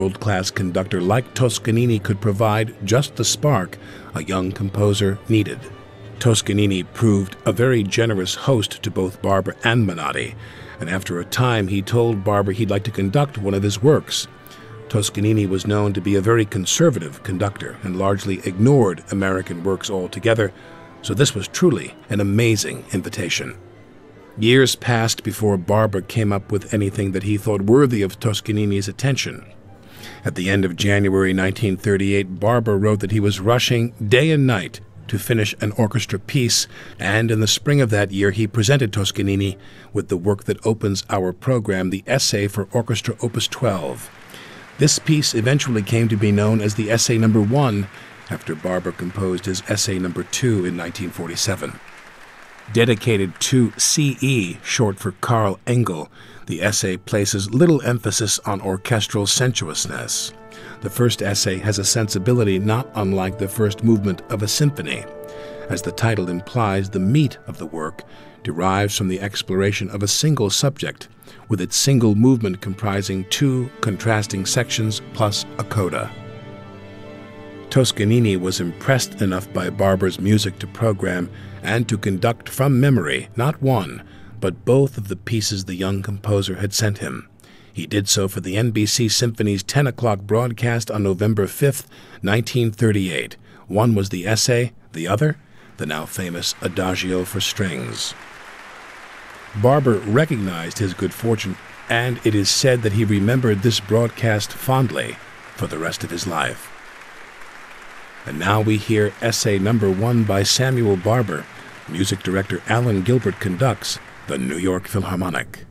world-class conductor like Toscanini could provide just the spark a young composer needed. Toscanini proved a very generous host to both Barber and Menotti, and after a time he told Barber he'd like to conduct one of his works. Toscanini was known to be a very conservative conductor and largely ignored American works altogether, so this was truly an amazing invitation. Years passed before Barber came up with anything that he thought worthy of Toscanini's attention. At the end of January 1938, Barber wrote that he was rushing day and night to finish an orchestra piece, and in the spring of that year he presented Toscanini with the work that opens our program, the Essay for Orchestra Opus 12. This piece eventually came to be known as the Essay No. 1, after Barber composed his Essay No. 2 in 1947. Dedicated to C.E., short for Carl Engel, the essay places little emphasis on orchestral sensuousness. The first essay has a sensibility not unlike the first movement of a symphony. As the title implies, the meat of the work derives from the exploration of a single subject, with its single movement comprising two contrasting sections plus a coda. Toscanini was impressed enough by Barber's music to program and to conduct from memory not one, but both of the pieces the young composer had sent him. He did so for the NBC Symphony's 10 o'clock broadcast on November 5, 1938. One was the essay, the other, the now famous Adagio for Strings. Barber recognized his good fortune, and it is said that he remembered this broadcast fondly for the rest of his life. And now we hear Essay No. 1 by Samuel Barber. Music director Alan Gilbert conducts the New York Philharmonic.